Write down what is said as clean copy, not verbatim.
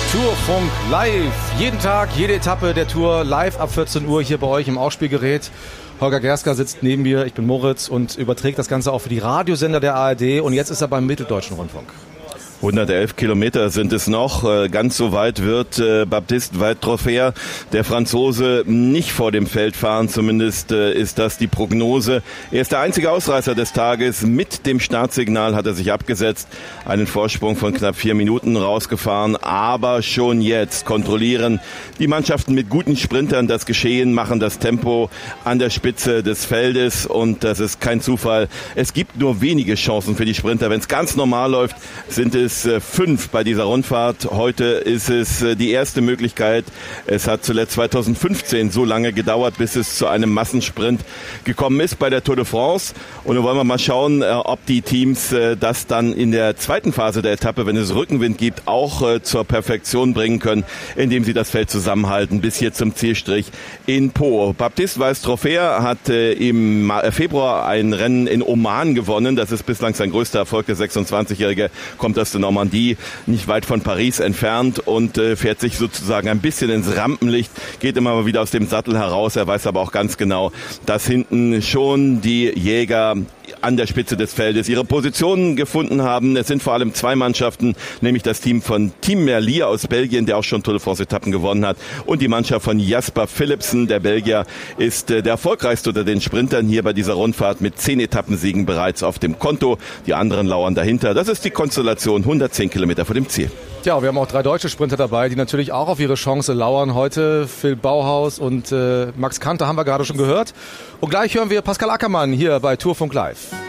Tourfunk live. Jeden Tag, jede Etappe der Tour live ab 14 Uhr hier bei euch im Ausspielgerät. Holger Gerska sitzt neben mir, ich bin Moritz und überträgt das Ganze auch für die Radiosender der ARD. Und jetzt ist er beim Mitteldeutschen Rundfunk. 111 Kilometer sind es noch. Ganz so weit wird Baptiste Vauttraufer, der Franzose, nicht vor dem Feld fahren. Zumindest ist das die Prognose. Er ist der einzige Ausreißer des Tages. Mit dem Startsignal hat er sich abgesetzt. Einen Vorsprung von knapp 4 Minuten rausgefahren. Aber schon jetzt kontrollieren die Mannschaften mit guten Sprintern das Geschehen, machen das Tempo an der Spitze des Feldes. Und das ist kein Zufall. Es gibt nur wenige Chancen für die Sprinter. Wenn es ganz normal läuft, sind es 5 bei dieser Rundfahrt. Heute ist es die erste Möglichkeit. Es hat zuletzt 2015 so lange gedauert, bis es zu einem Massensprint gekommen ist bei der Tour de France. Und nun wollen wir mal schauen, ob die Teams das dann in der zweiten Phase der Etappe, wenn es Rückenwind gibt, auch zur Perfektion bringen können, indem sie das Feld zusammenhalten bis hier zum Zielstrich in Pau. Baptiste Vauttraufer hat im Februar ein Rennen in Oman gewonnen. Das ist bislang sein größter Erfolg. Der 26-Jährige kommt aus der Normandie, nicht weit von Paris entfernt und fährt sich sozusagen ein bisschen ins Rampenlicht, geht immer mal wieder aus dem Sattel heraus. Er weiß aber auch ganz genau, dass hinten schon die Jäger an der Spitze des Feldes ihre Positionen gefunden haben. Es sind vor allem 2 Mannschaften, nämlich das Team von Team Merlier aus Belgien, der auch schon Tour de France-Etappen gewonnen hat, und die Mannschaft von Jasper Philipsen. Der Belgier ist der erfolgreichste unter den Sprintern hier bei dieser Rundfahrt mit 10 Etappensiegen bereits auf dem Konto. Die anderen lauern dahinter. Das ist die Konstellation 110 Kilometer vor dem Ziel. Ja, wir haben auch 3 deutsche Sprinter dabei, die natürlich auch auf ihre Chance lauern heute. Phil Bauhaus und Max Kanter haben wir gerade schon gehört. Und gleich hören wir Pascal Ackermann hier bei Tourfunk Live.